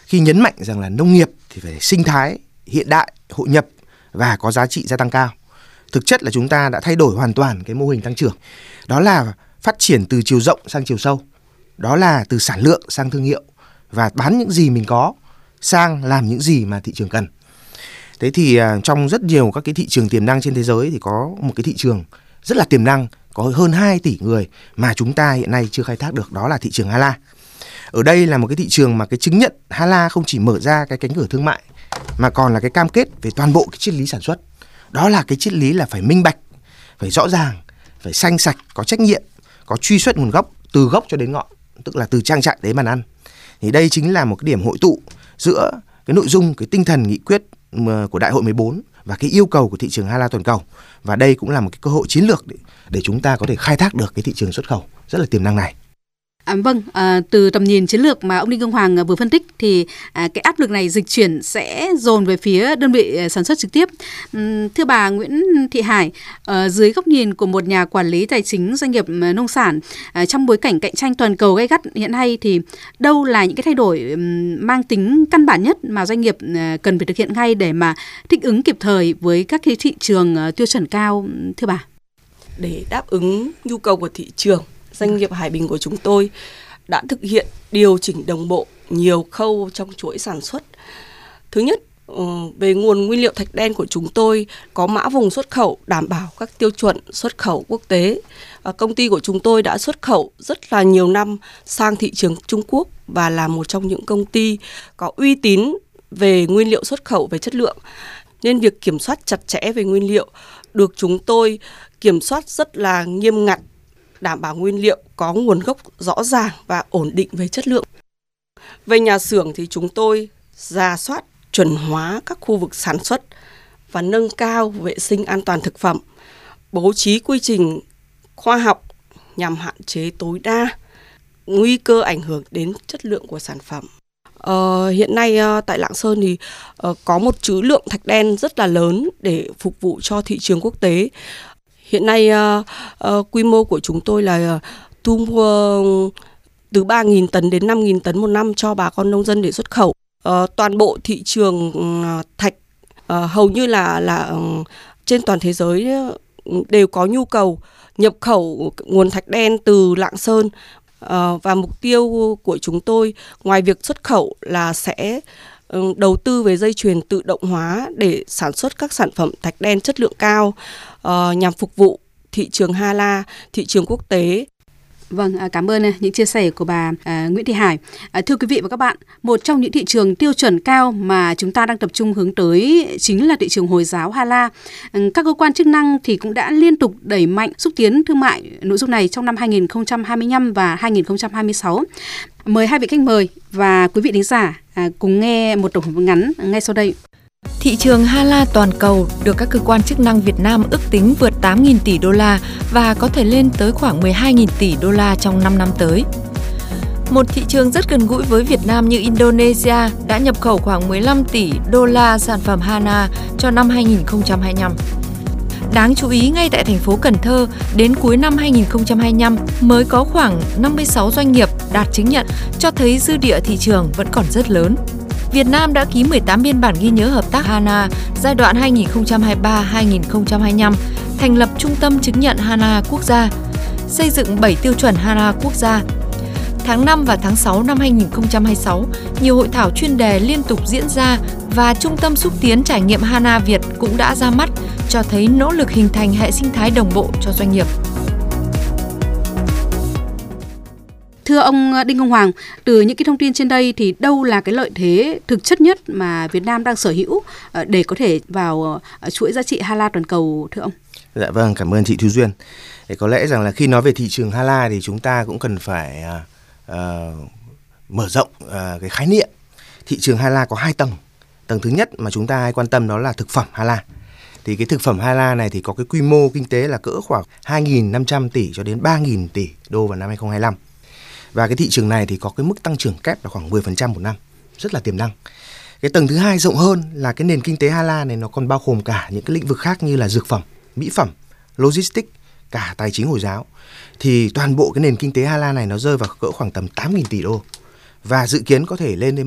khi nhấn mạnh rằng là nông nghiệp thì phải sinh thái, hiện đại, hội nhập và có giá trị gia tăng cao. Thực chất là chúng ta đã thay đổi hoàn toàn cái mô hình tăng trưởng. Đó là phát triển từ chiều rộng sang chiều sâu. Đó là từ sản lượng sang thương hiệu và bán những gì mình có sang làm những gì mà thị trường cần. Thế thì trong rất nhiều các cái thị trường tiềm năng trên thế giới thì có một cái thị trường rất là tiềm năng, có hơn 2 tỷ người mà chúng ta hiện nay chưa khai thác được, đó là thị trường Hala. Ở đây là một cái thị trường mà cái chứng nhận Hala không chỉ mở ra cái cánh cửa thương mại mà còn là cái cam kết về toàn bộ cái triết lý sản xuất. Đó là cái triết lý là phải minh bạch, phải rõ ràng, phải xanh sạch, có trách nhiệm, có truy xuất nguồn gốc từ gốc cho đến ngọn, tức là từ trang trại đến bàn ăn. Thì đây chính là một cái điểm hội tụ giữa cái nội dung, cái tinh thần nghị quyết của Đại hội 14 và cái yêu cầu của thị trường Hala toàn cầu. Và đây cũng là một cái cơ hội chiến lược để chúng ta có thể khai thác được cái thị trường xuất khẩu rất là tiềm năng này. Từ tầm nhìn chiến lược mà ông Đinh Công Hoàng vừa phân tích thì cái áp lực này dịch chuyển sẽ dồn về phía đơn vị sản xuất trực tiếp. Thưa bà Nguyễn Thị Hải, dưới góc nhìn của một nhà quản lý tài chính doanh nghiệp nông sản, trong bối cảnh cạnh tranh toàn cầu gay gắt hiện nay thì đâu là những cái thay đổi mang tính căn bản nhất mà doanh nghiệp cần phải thực hiện ngay để mà thích ứng kịp thời với các cái thị trường tiêu chuẩn cao, thưa bà? Để đáp ứng nhu cầu của thị trường, doanh nghiệp Hải Bình của chúng tôi đã thực hiện điều chỉnh đồng bộ nhiều khâu trong chuỗi sản xuất. Thứ nhất, về nguồn nguyên liệu thạch đen của chúng tôi có mã vùng xuất khẩu đảm bảo các tiêu chuẩn xuất khẩu quốc tế. Công ty của chúng tôi đã xuất khẩu rất là nhiều năm sang thị trường Trung Quốc và là một trong những công ty có uy tín về nguyên liệu xuất khẩu về chất lượng. Nên việc kiểm soát chặt chẽ về nguyên liệu được chúng tôi kiểm soát rất là nghiêm ngặt, đảm bảo nguyên liệu có nguồn gốc rõ ràng và ổn định về chất lượng. Về nhà xưởng thì chúng tôi rà soát chuẩn hóa các khu vực sản xuất và nâng cao vệ sinh an toàn thực phẩm, bố trí quy trình khoa học nhằm hạn chế tối đa nguy cơ ảnh hưởng đến chất lượng của sản phẩm. Hiện nay tại Lạng Sơn thì có một trữ lượng thạch đen rất là lớn để phục vụ cho thị trường quốc tế. Hiện nay quy mô của chúng tôi là thu mua từ 3.000 tấn đến 5.000 tấn một năm cho bà con nông dân để xuất khẩu. Toàn bộ thị trường thạch hầu như là trên toàn thế giới đều có nhu cầu nhập khẩu nguồn thạch đen từ Lạng Sơn. Và mục tiêu của chúng tôi ngoài việc xuất khẩu là sẽ đầu tư về dây chuyền tự động hóa để sản xuất các sản phẩm thạch đen chất lượng cao nhằm phục vụ thị trường Hala, thị trường quốc tế. Vâng, cảm ơn những chia sẻ của bà Nguyễn Thị Hải. Thưa quý vị và các bạn, một trong những thị trường tiêu chuẩn cao mà chúng ta đang tập trung hướng tới chính là thị trường Hồi giáo Hala. Các cơ quan chức năng thì cũng đã liên tục đẩy mạnh xúc tiến thương mại nội dung này trong năm 2025 và 2026. Mời hai vị khách mời và quý vị thính giả cùng nghe một tổng hợp ngắn ngay sau đây. Thị trường Hala toàn cầu được các cơ quan chức năng Việt Nam ước tính vượt 8.000 tỷ đô la và có thể lên tới khoảng 12.000 tỷ đô la trong 5 năm tới. Một thị trường rất gần gũi với Việt Nam như Indonesia đã nhập khẩu khoảng 15 tỷ đô la sản phẩm Hala cho năm 2025. Đáng chú ý, ngay tại thành phố Cần Thơ, đến cuối năm 2025 mới có khoảng 56 doanh nghiệp đạt chứng nhận, cho thấy dư địa thị trường vẫn còn rất lớn. Việt Nam đã ký 18 biên bản ghi nhớ hợp tác Hala giai đoạn 2023-2025, thành lập Trung tâm chứng nhận Hala quốc gia, xây dựng 7 tiêu chuẩn Hala quốc gia. Tháng 5 và tháng 6 năm 2026, nhiều hội thảo chuyên đề liên tục diễn ra và Trung tâm xúc tiến trải nghiệm Hala Việt cũng đã ra mắt, cho thấy nỗ lực hình thành hệ sinh thái đồng bộ cho doanh nghiệp. Thưa ông Đinh Công Hoàng, từ những cái thông tin trên đây thì đâu là cái lợi thế thực chất nhất mà Việt Nam đang sở hữu để có thể vào chuỗi giá trị Hala toàn cầu, thưa ông? Dạ vâng, cảm ơn chị Thu Duyên. Để có lẽ rằng là khi nói về thị trường Hala thì chúng ta cũng cần phải mở rộng cái khái niệm. Thị trường Hala có 2 tầng. Tầng thứ nhất mà chúng ta hay quan tâm đó là thực phẩm Hala. Thì cái thực phẩm Hala này thì có cái quy mô kinh tế là cỡ khoảng 2.500 tỷ cho đến 3.000 tỷ đô vào năm 2025. Và cái thị trường này thì có cái mức tăng trưởng kép là khoảng 10% một năm, rất là tiềm năng. Cái tầng thứ hai rộng hơn là cái nền kinh tế Hala này nó còn bao gồm cả những cái lĩnh vực khác như là dược phẩm, mỹ phẩm, logistics, cả tài chính Hồi giáo. Thì toàn bộ cái nền kinh tế Hala này nó rơi vào cỡ khoảng tầm 8.000 tỷ đô và dự kiến có thể lên đến